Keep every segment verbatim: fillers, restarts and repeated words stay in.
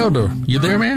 Elder, you there, man?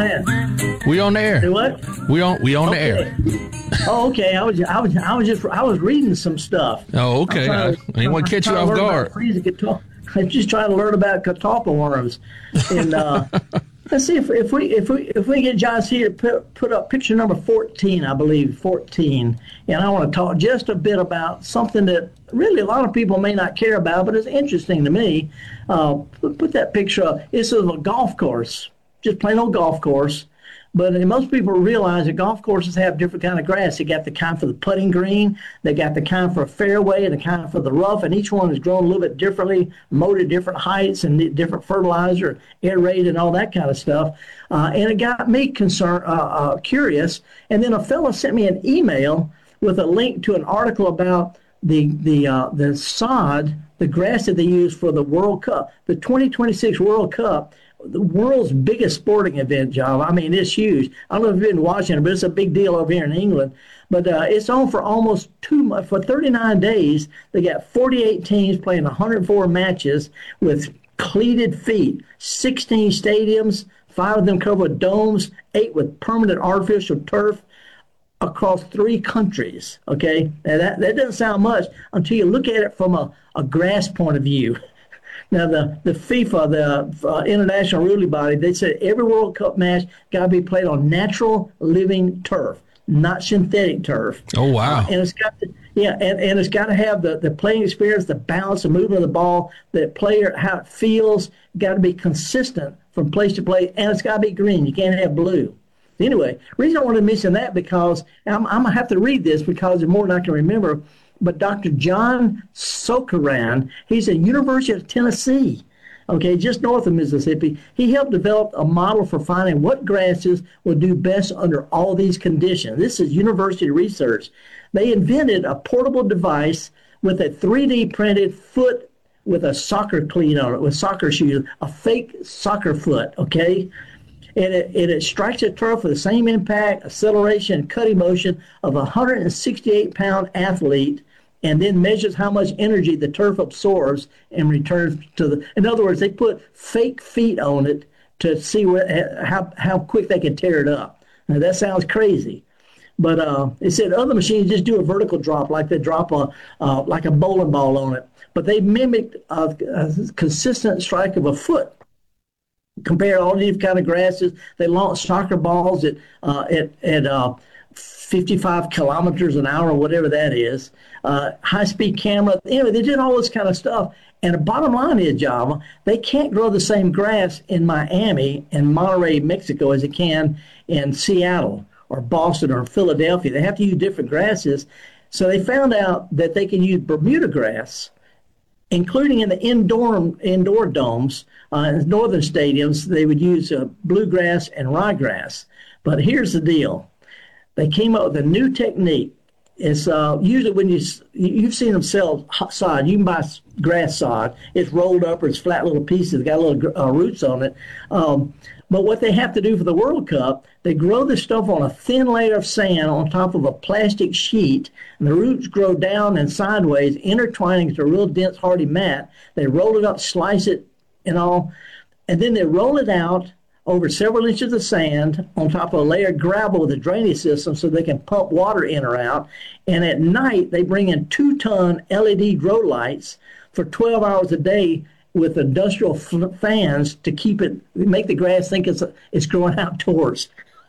Man, We on the air. say what? We on we on Okay. the air. Oh, okay. I was, I was, I was just, I was reading some stuff. Oh, okay. I, I'm I trying didn't want to catch you I'm off trying to learn guard. about freezing guitar- I'm just trying to learn about catalpa worms. And uh, let's see if if we if we if we get John C to put put up picture number fourteen, I believe fourteen, and I want to talk just a bit about something that really a lot of people may not care about, but it's interesting to me. Uh, put, put that picture up. This is a golf course, just plain old golf course. But most people realize that golf courses have different kind of grass. They got the kind for the putting green, they got the kind for a fairway, and the kind for the rough, and each one is grown a little bit differently, mowed at different heights and different fertilizer, air raid, and all that kind of stuff. Uh, and it got me concerned, uh, uh, curious. And then a fellow sent me an email with a link to an article about the the uh, the sod, the grass that they use for the World Cup, the twenty twenty-six World Cup. The world's biggest sporting event, John. I mean, it's huge. I don't know if you've been watching it, but it's a big deal over here in England. But uh, it's on for almost two months. For thirty-nine days, they got forty-eight teams playing one hundred four matches with cleated feet, sixteen stadiums, five of them covered with domes, eight with permanent artificial turf across three countries. Okay, now that, that doesn't sound much until you look at it from a, a grass point of view. Now, the, the FIFA, the uh, international ruling body, they said every World Cup match got to be played on natural living turf, not synthetic turf. Oh, wow. Uh, and it's got to, yeah, and, and it's got to have the, the playing experience, the balance, the movement of the ball, the player, how it feels, got to be consistent from place to place, and it's got to be green. You can't have blue. Anyway, the reason I wanted to mention that because I'm, I'm going to have to read this because there's more than I can remember. But Doctor John Sokaran, he's at University of Tennessee, okay, just north of Mississippi. He helped develop a model for finding what grasses will do best under all these conditions. This is university research. They invented a portable device with a three D printed foot with a soccer cleat on it, with soccer shoes, a fake soccer foot, okay? And it, it, it strikes a turf with the same impact, acceleration, and cutting motion of a one hundred sixty-eight pound athlete, and then measures how much energy the turf absorbs and returns to the. In other words, they put fake feet on it to see where, how how quick they can tear it up. Now that sounds crazy, but uh, it said other machines just do a vertical drop, like they drop a uh, like a bowling ball on it, but they mimicked a, a consistent strike of a foot. Compare all these kind of grasses. They launched soccer balls at uh, at at uh, fifty-five kilometers an hour, or whatever that is. Uh, high-speed camera. Anyway, they did all this kind of stuff. And the bottom line is, Java, they can't grow the same grass in Miami and Monterrey, Mexico, as they can in Seattle or Boston or Philadelphia. They have to use different grasses. So they found out that they can use Bermuda grass, including in the indoor indoor domes, uh, in northern stadiums. They would use uh, bluegrass and ryegrass. But here's the deal. They came up with a new technique. It's uh, usually when you, you've seen them sell sod. You can buy grass sod. It's rolled up or it's flat little pieces. It's got little uh, roots on it. Um, but what they have to do for the World Cup, they grow this stuff on a thin layer of sand on top of a plastic sheet, and the roots grow down and sideways, intertwining into a real dense, hardy mat. They roll it up, slice it, and all, and then they roll it out over several inches of sand on top of a layer of gravel with a drainage system so they can pump water in or out. And at night, they bring in two-ton L E D grow lights for twelve hours a day with industrial f- fans to keep it, make the grass think it's it's growing outdoors.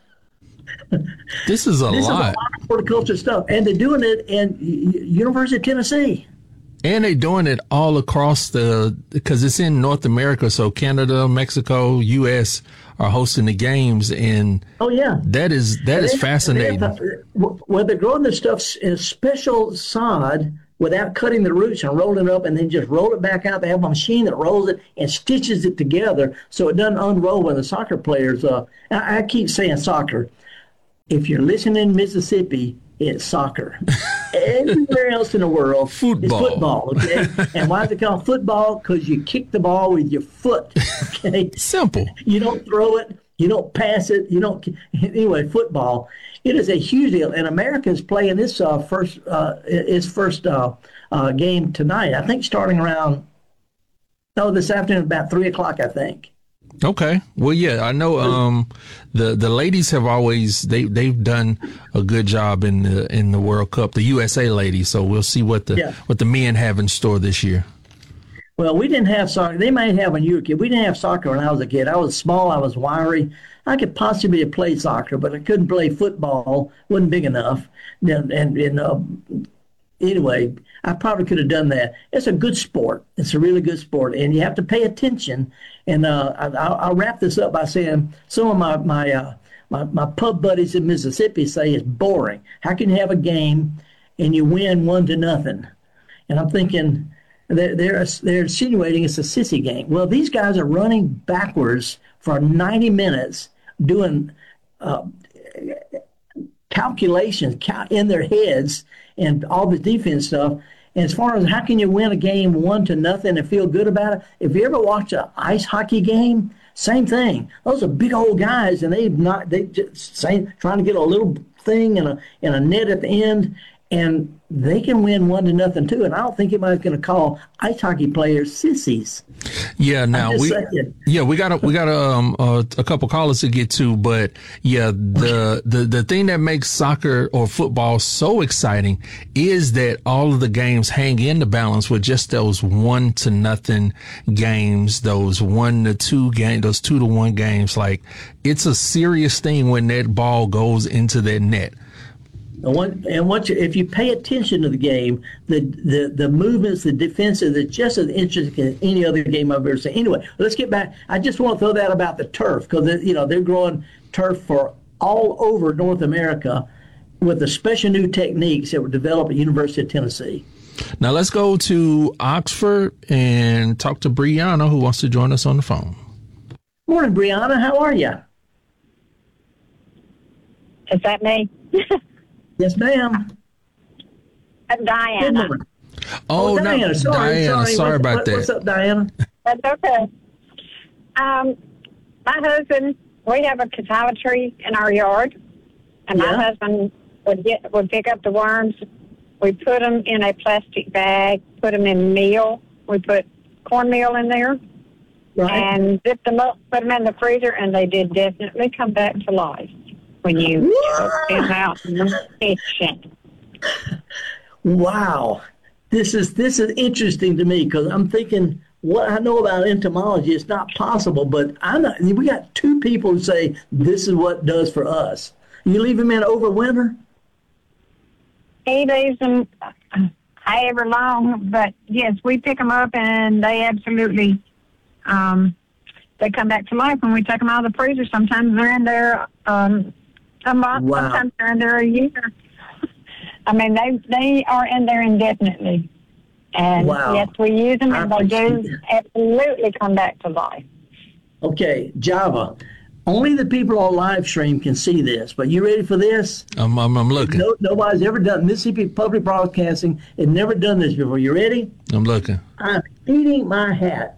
This is a this lot. Is a lot of horticulture stuff, and they're doing it in University of Tennessee. And they're doing it all across the, because it's in North America, so Canada, Mexico, U S are hosting the games, and oh yeah, that is that and is they, fascinating. They, well, they're growing this stuff in special sod without cutting the roots and rolling it up, and then just roll it back out. They have a machine that rolls it and stitches it together so it doesn't unroll when the soccer players. Uh, I, I keep saying soccer. If you're listening in Mississippi, it's soccer. Everywhere else in the world, football. It's football. Okay, and why is it called football? Because you kick the ball with your foot. Okay, simple. You don't throw it. You don't pass it. You don't. Anyway, football. It is a huge deal, and America is playing this uh, first uh, its first uh, uh, game tonight. I think starting around no this afternoon about three o'clock. I think. Okay. Well, yeah, I know. Um, the the ladies have always they they've done a good job in the in the World Cup. The U S A ladies. So we'll see what the Yeah. what the men have in store this year. Well, we didn't have soccer. They might have when you were a kid. We didn't have soccer when I was a kid. I was small. I was wiry. I could possibly have played soccer, but I couldn't play football. wasn't big enough. And, and, and uh, anyway, I probably could have done that. It's a good sport. It's a really good sport, and you have to pay attention. And uh, I, I'll, I'll wrap this up by saying some of my my, uh, my my pub buddies in Mississippi say it's boring. How can you have a game and you win one to nothing? And I'm thinking they're they're, they're insinuating it's a sissy game. Well, these guys are running backwards for ninety minutes doing uh, calculations in their heads and all the defense stuff. And as far as how can you win a game one to nothing and feel good about it, if you ever watch an ice hockey game, same thing. Those are big old guys, and they've not they just same, trying to get a little thing and a and a net at the end, and they can win one to nothing too. And I don't think anybody's going to call ice hockey players sissies. Yeah, now we saying. yeah we got a, we got a, um, a, a couple callers to get to, but yeah, the the the thing that makes soccer or football so exciting is that all of the games hang in the balance with just those one to nothing games, those one to two game, those two to one games. Like, it's a serious thing when that ball goes into that net. And, one, and once you, if you pay attention to the game, the, the, the movements, the defensive, they're just as interesting as any other game I've ever seen. Anyway, let's get back. I just want to throw that about the turf because you know they're growing turf for all over North America with the special new techniques that were developed at University of Tennessee. Now let's go to Oxford and talk to Brianna, who wants to join us on the phone. Morning, Brianna. How are you? Is that me? Yes, ma'am. I'm Diana. Oh, oh Diana. no, sorry, Diana. sorry, Sorry what's, about what, that. What's up, Diana? That's okay. Um, my husband, we have a cassava tree in our yard, and Yeah. my husband would get would pick up the worms. We put them in a plastic bag, put them in meal. We put cornmeal in there, Right. and zip them up, put them in the freezer, and they did definitely come back to life when you took them out in the kitchen. Wow, this is this is interesting to me because I'm thinking what I know about entomology. It's not possible, but I know we got two people who say this is what it does for us. You leave them in over winter. He leaves them however long, but yes, we pick them up and they absolutely, um, they come back to life when we take them out of the freezer. Sometimes they're in there um, a month, Wow. sometimes they're in there a year. I mean, they they are in there indefinitely. And Wow. yes, we use them and I they do appreciate absolutely come back to life. Okay, Java. Only the people on live stream can see this, but you ready for this? I'm, I'm, I'm looking. No, nobody's ever done Mississippi Public Broadcasting had never done this before. You ready? I'm looking. I'm eating my hat.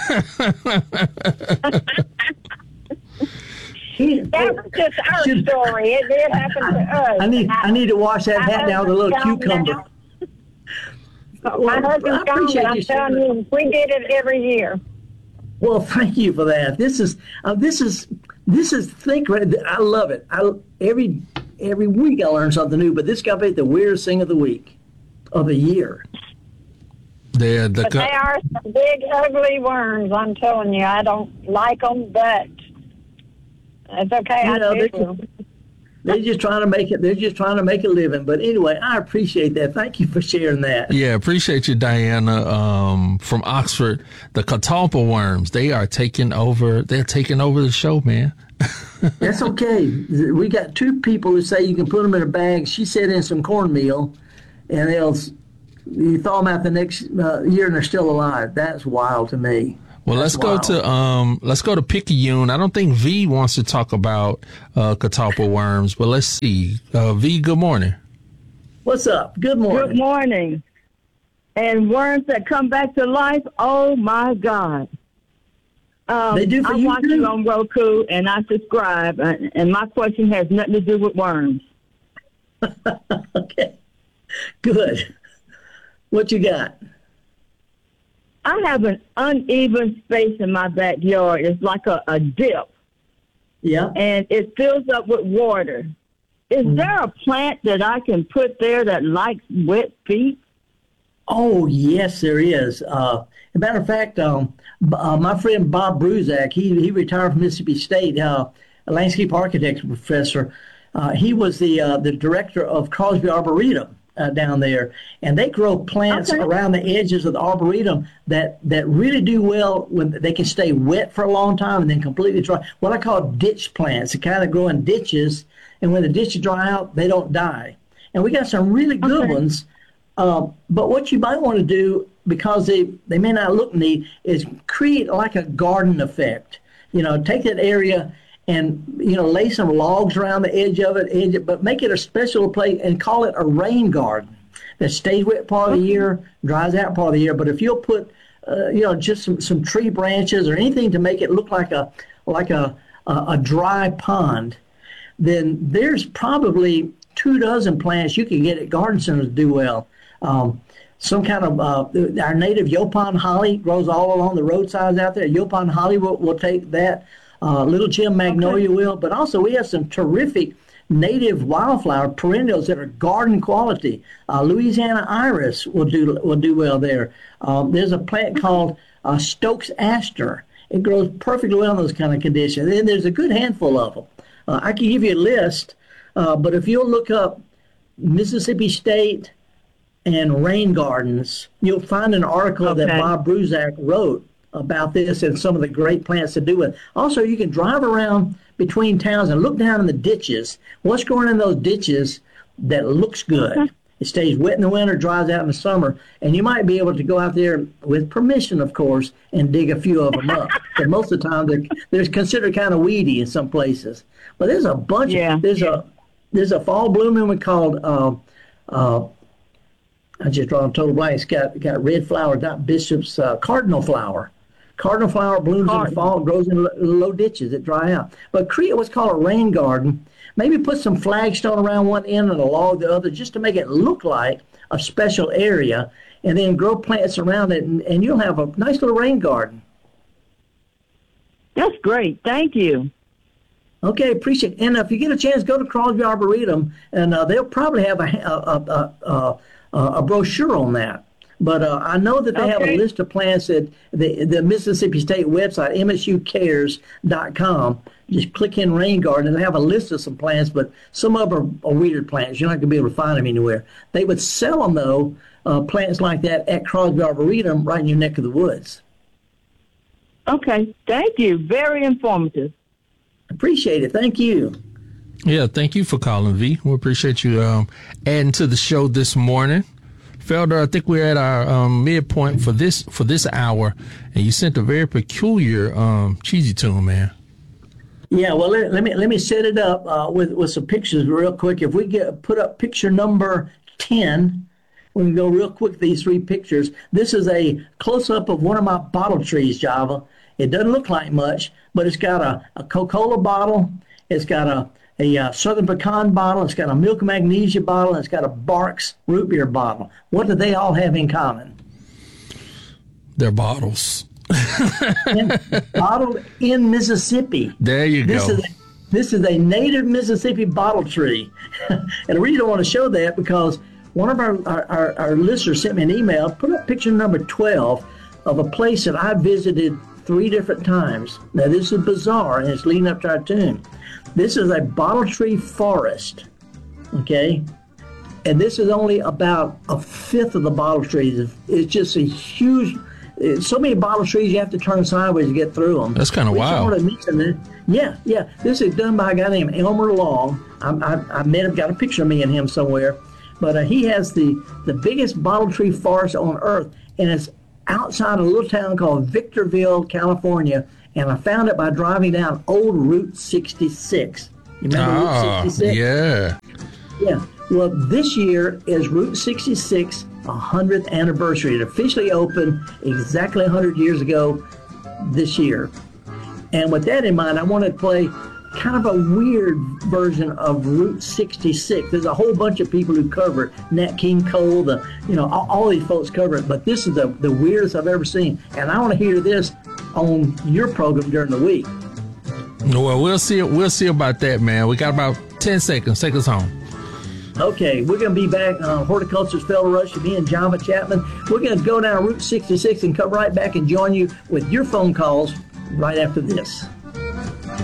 He- That was just our Should- story. It did happen to us. I need I need to wash that My hat down with a little husband's gone cucumber. now. Well, My husband's I gone, appreciate but I'm you telling sharing. you, we did it every year. Well, thank you for that. This is uh, this is this is think. I love it. I every every week I learn something new. But this got to be the weirdest thing of the week, of the year. They're the But co- they are some big, ugly worms. I'm telling you, I don't like them, but it's okay. You I know, do. they- They're just trying to make it. They're just trying to make a living. But anyway, I appreciate that. Thank you for sharing that. Yeah, appreciate you, Diana, um, from Oxford. The Catalpa worms, they are taking over. They're taking over the show, man. That's okay. We got two people who say you can put them in a bag. She said in some cornmeal, and they'll you thaw them out the next uh, year and they're still alive. That's wild to me. Well, That's let's go wild. to um, let's go to Picayune. I don't think V wants to talk about uh, Catalpa worms, but let's see. Uh, V, good morning. What's up? Good morning. Good morning. And worms that come back to life, oh my God. Um, They do for I you watch too? you on Roku and I subscribe, and, and my question has nothing to do with worms. Okay. Good. What you got? I have an uneven space in my backyard. It's like a, a dip. Yeah. And it fills up with water. Is Mm. there a plant that I can put there that likes wet feet? Oh, yes, there is. Uh, as a matter of fact, um, b- uh, my friend Bob Bruzak, he, he retired from Mississippi State, uh, a landscape architecture professor. Uh, he was the uh, the director of Crosby Arboretum uh, down there, and they grow plants Okay. around the edges of the arboretum that, that really do well when they can stay wet for a long time and then completely dry. What I call ditch plants. They kind of grow in ditches, and when the ditches dry out, they don't die. And we got some really good Okay. ones. Uh, but what you might want to do, because they, they may not look neat, is create like a garden effect. You know, take that area and, you know, lay some logs around the edge of it, edge it, but make it a special place and call it a rain garden that stays wet part of the year, dries out part of the year. But if you'll put, uh, you know, just some, some tree branches or anything to make it look like a like a a, a dry pond, then there's probably two dozen plants you can get at garden centers to do well. Um, some kind of uh, our native Yaupon holly grows all along the roadsides out there. Yaupon holly will, will take that. Uh, little Jim magnolia Okay. will, but also we have some terrific native wildflower perennials that are garden quality. Uh, Louisiana iris will do will do well there. Um, there's a plant called uh, Stokes aster. It grows perfectly well in those kind of conditions. And there's a good handful of them. Uh, I can give you a list, uh, but if you'll look up Mississippi State and rain gardens, you'll find an article that Okay. Bob Bruzak wrote about this and some of the great plants to do it. Also, you can drive around between towns and look down in the ditches. What's growing in those ditches that looks good? Okay. It stays wet in the winter, dries out in the summer, and you might be able to go out there with permission, of course, and dig a few of them up. But most of the time, they're they're considered kind of weedy in some places. But there's a bunch. Yeah. Of, there's a there's a fall blooming one called. Uh, uh, I just drawn a total blank. It's got got red flower, not Bishop's uh, cardinal flower. Cardinal flower blooms in the Cardinal. fall, grows in lo- low ditches that dry out. But create what's called a rain garden. Maybe put some flagstone around one end and a log the other, just to make it look like a special area, and then grow plants around it, and, and you'll have a nice little rain garden. That's great. Thank you. Okay, appreciate it. And if you get a chance, go to Crosby Arboretum, and uh, they'll probably have a, a, a, a, a, a brochure on that. But uh, I know that they have a Okay. list of plants at the, the Mississippi State website, M S U cares dot com. Just click in rain garden, and they have a list of some plants, but some of them are, are weird plants. You're not going to be able to find them anywhere. They would sell them, though, uh, plants like that at Crosby Arboretum right in your neck of the woods. Okay. Thank you. Very informative. Appreciate it. Thank you. Yeah, thank you for calling, V. We appreciate you um, adding to the show this morning. Felder, I think we're at our um, midpoint for this for this hour, and you sent a very peculiar um, cheesy tune, man. Yeah, well, let, let me let me set it up uh, with with some pictures real quick. If we get put up picture number ten, we can go real quick. These three pictures. This is a close up of one of my bottle trees, Java. It doesn't look like much, but it's got a, a Coca-Cola bottle. It's got a a uh, Southern Pecan bottle. It's got a Milk Magnesia bottle. And it's got a Barks root beer bottle. What do they all have in common? They're bottles. In, bottled in Mississippi. There you This go. is a, this is a native Mississippi bottle tree, and I really don't want to show that because one of our, our, our, our listeners sent me an email. Put up picture number twelve of a place that I visited three different times. Now this is bizarre, and it's leading up to our tune. This is a bottle tree forest, okay, and this is only about a fifth of the bottle trees. It's just a huge. It's so many bottle trees, you have to turn sideways to get through them. That's kinda We wild. sort of mentioned it. Yeah, yeah. This is done by a guy named Elmer Long. I, I, I met him, got a picture of me and him somewhere. But uh, he has the, the biggest bottle tree forest on earth, and it's outside a little town called Victorville, California. And I found it by driving down old Route sixty-six. You remember Ah, Route sixty-six? yeah. Yeah. Well, this year is Route sixty-six, one hundredth anniversary. It officially opened exactly one hundred years ago this year. And with that in mind, I want to play kind of a weird version of Route sixty-six. There's a whole bunch of people who cover it. Nat King Cole, the you know, all, all these folks cover it. But this is the, the weirdest I've ever seen. And I want to hear this on your program during the week. Well, we'll see. We'll see about that, man. We got about ten seconds. Take us home. Okay, we're going to be back on Horticulture's Fellow Rush with me and Java Chapman. We're going to go down Route sixty-six and come right back and join you with your phone calls right after this.